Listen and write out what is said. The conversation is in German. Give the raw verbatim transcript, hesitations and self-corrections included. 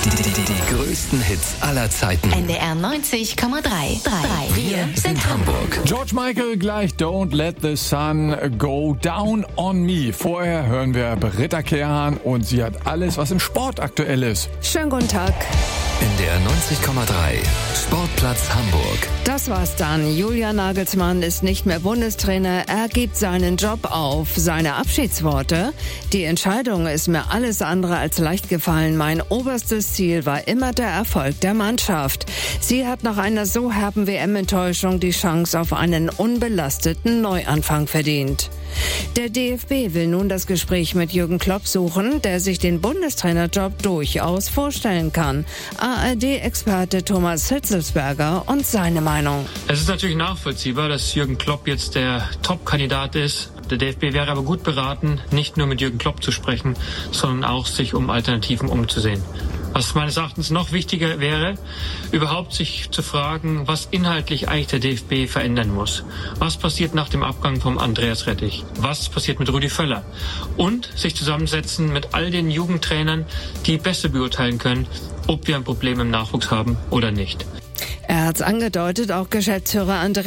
Die größten Hits aller Zeiten. N D R neunzig Komma drei. Wir sind Hamburg. George Michael gleich Don't Let the Sun Go Down on Me. Vorher hören wir Britta Kehrhahn und sie hat alles, was im Sport aktuell ist. Schönen guten Tag. N D R neunzig Komma drei. Sportplatz Hamburg. Das war's dann. Julian Nagelsmann ist nicht mehr Bundestrainer. Er gibt seinen Job auf. Seine Abschiedsworte: Die Entscheidung ist mir alles andere als leicht gefallen. Mein oberstes Ziel war immer der Erfolg der Mannschaft. Sie hat nach einer so herben W M-Enttäuschung die Chance auf einen unbelasteten Neuanfang verdient. Der D F B will nun das Gespräch mit Jürgen Klopp suchen, der sich den Bundestrainerjob durchaus vorstellen kann. A R D-Experte Thomas Hitzelsberger und seine Meinung. Es ist natürlich nachvollziehbar, dass Jürgen Klopp jetzt der Top-Kandidat ist. Der D F B wäre aber gut beraten, nicht nur mit Jürgen Klopp zu sprechen, sondern auch sich um Alternativen umzusehen. Was meines Erachtens noch wichtiger wäre, überhaupt sich zu fragen, was inhaltlich eigentlich der D F B verändern muss. Was passiert nach dem Abgang von Andreas Rettich? Was passiert mit Rudi Völler? Und sich zusammensetzen mit all den Jugendtrainern, die besser beurteilen können, ob wir ein Problem im Nachwuchs haben oder nicht. Er hat's angedeutet, auch Geschäftsführer Andreas